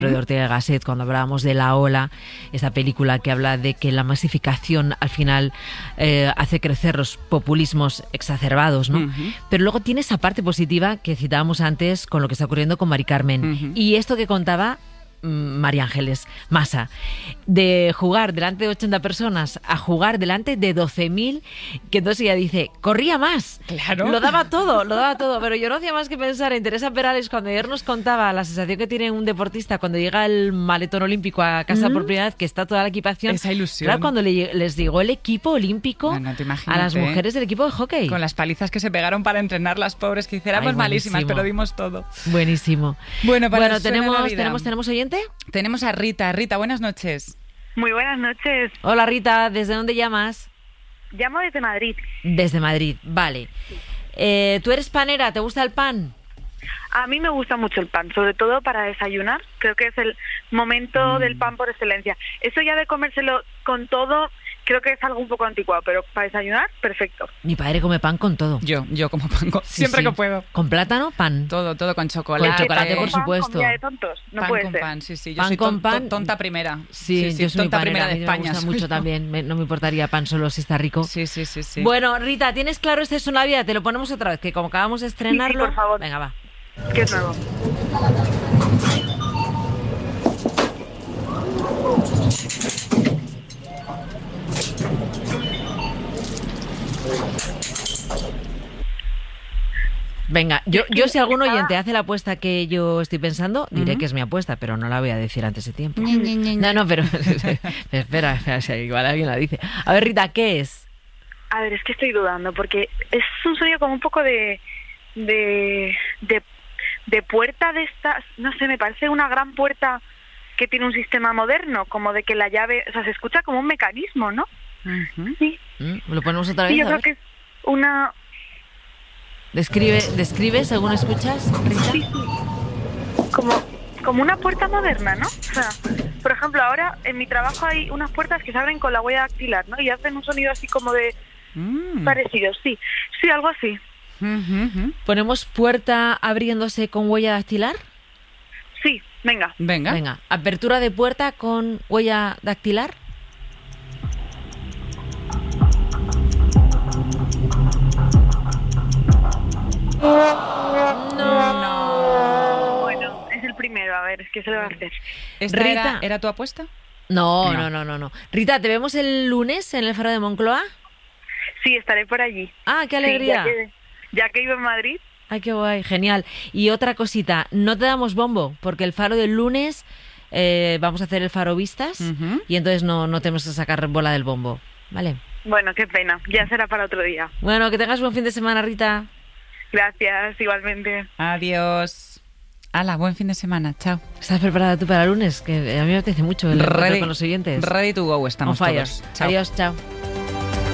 de Ortega y Gasset, cuando hablábamos de La Ola, esa película que habla de que la masificación al final hace crecer los populismos exacerbados, ¿no? Uh-huh. Pero luego tiene esa parte positiva que citábamos antes con lo que está ocurriendo con Mari Carmen. Uh-huh. Y esto que contaba María Ángeles Masa, de jugar delante de 80 personas a jugar delante de 12.000, que entonces ella dice, corría más, claro, lo daba todo, pero yo no hacía más que pensar en Teresa Perales cuando ayer nos contaba la sensación que tiene un deportista cuando llega el maletón olímpico a casa por primera vez, que está toda la equipación. Esa ilusión. Claro, cuando les llegó el equipo olímpico a las mujeres del equipo de hockey. Con las palizas que se pegaron para entrenar las pobres, que éramos malísimas, pero dimos todo. Buenísimo. Bueno, ¿tenemos oyente? Tenemos a Rita. Rita, buenas noches. Muy buenas noches. Hola Rita, ¿desde dónde llamas? Llamo desde Madrid. Desde Madrid, vale. ¿Tú eres panera? ¿Te gusta el pan? A mí me gusta mucho el pan, sobre todo para desayunar. Creo que es el momento del pan por excelencia. Eso ya de comérselo con todo, creo que es algo un poco anticuado, pero para desayunar, perfecto. Mi padre come pan con todo. Yo como pan siempre que puedo. ¿Con plátano? Pan. Todo con chocolate. Con chocolate, por supuesto. Pan, de tontos. No pan puede con ser. Pan, sí. Yo pan soy con pan. Tonta primera. Sí, yo soy tonta panera, primera de España. Me gusta mucho también. No me importaría pan solo si está rico. Sí. Bueno, Rita, ¿tienes claro este son la vida? Te lo ponemos otra vez, que como acabamos de estrenarlo. Sí, por favor. Venga, va. ¿Qué es nuevo? Venga, yo si algún oyente hace la apuesta que yo estoy pensando, diré que es mi apuesta, pero no la voy a decir antes de tiempo. No, pero espera, igual alguien la dice. A ver, Rita, ¿qué es? A ver, es que estoy dudando, porque es un sonido como un poco de puerta de estas, no sé, me parece una gran puerta que tiene un sistema moderno, como de que la llave, o sea, se escucha como un mecanismo, ¿no? Uh-huh. Sí. ¿Lo ponemos otra vez? Sí, yo creo que es una... ¿Describe según escuchas, Rita? Sí. Como una puerta moderna, ¿no? O sea, por ejemplo, ahora en mi trabajo hay unas puertas que se abren con la huella dactilar, ¿no? Y hacen un sonido así como de... parecido, sí, algo así. Uh-huh. ¿Ponemos puerta abriéndose con huella dactilar? Sí, venga. ¿Apertura de puerta con huella dactilar? No. Bueno, es el primero, a ver, ¿qué se le va a hacer? Rita, ¿Era tu apuesta? No. Rita, ¿te vemos el lunes en el Faro de Moncloa? Sí, estaré por allí. Ah, qué alegría. Sí, ya que vivo en Madrid. Ay, qué guay, genial. Y otra cosita, no te damos bombo, porque el Faro del lunes vamos a hacer el Faro Vistas y entonces no tenemos que sacar bola del bombo, ¿vale? Bueno, qué pena, ya será para otro día. Bueno, que tengas buen fin de semana, Rita. Gracias, igualmente. Adiós. Hala, buen fin de semana, chao. ¿Estás preparada tú para el lunes? Que a mí me apetece mucho el encuentro con los oyentes. Ready to go estamos todos. Chao. Adiós, chao.